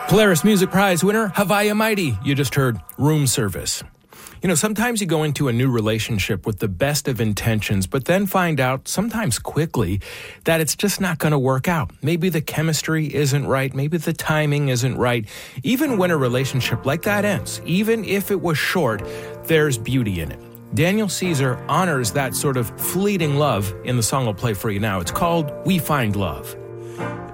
Polaris Music Prize winner, Havaya Mighty. You just heard Room Service. You know, sometimes you go into a new relationship with the best of intentions, but then find out, sometimes quickly, that it's just not going to work out. Maybe the chemistry isn't right. Maybe the timing isn't right. Even when a relationship like that ends, even if it was short, there's beauty in it. Daniel Caesar honors that sort of fleeting love in the song I'll play for you now. It's called We Find Love.